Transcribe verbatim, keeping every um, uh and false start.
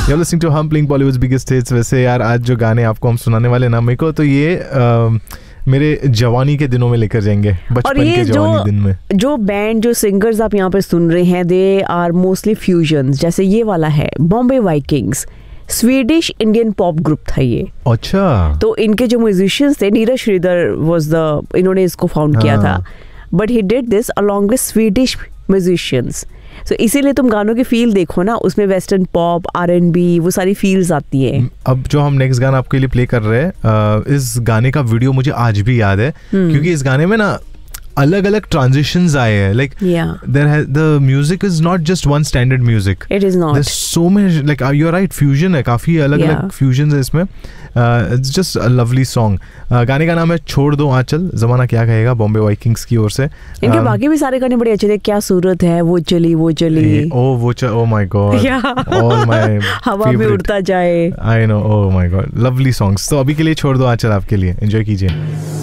You're listening to हम playing Bollywood's biggest hits. वैसे यार आज जो गाने आपको हम सुनाने वाले ना, मेरे को तो ये uh, मेरे जवानी के दिनों में लेकर जाएंगे, बचपन के जवानी दिन में. जो बैंड जो सिंगर्स आप यहाँ पे सुन रहे हैं, दे आर मोस्टली फ्यूजन्स. जैसे ये वाला है Bombay Vikings, Swedish Indian pop group था ये. अच्छा. तो इनके जो म्यूजिशियंस थे, नीरज श्रीधर वाज द, इन्होंने इसको फाउंड किया था, but he did this along with Swedish musicians. सो इसीलिए तुम गानों की फील देखो ना, उसमें western pop, are and B, वो सारी फील्स आती है. अब जो हम नेक्स्ट गाना आपके लिए प्ले कर रहे हैं, इस गाने का वीडियो मुझे आज भी याद है, क्योंकि इस गाने में ना अलग अलग ट्रांजिशंस आए हैं. Like there has the music is not just one standard music. It is not. There so many, like you are right, fusion है, काफी अलग अलग फ्यूजन है इसमें. It's just a lovely song. गाने का नाम है छोड़ दो आंचल, जमाना क्या कहेगा, बॉम्बे वाइकिंग्स की ओर से. इनके uh, बाकी भी सारे गाने बड़े अच्छे थे. क्या सूरत है, वो चली वो चली, ओ वो च oh my God, all my हवा में उड़ता जाए. I know, oh my God, lovely songs. तो अभी के लिए छोड़ दो आंचल आपके लिए, एंजॉय कीजिए.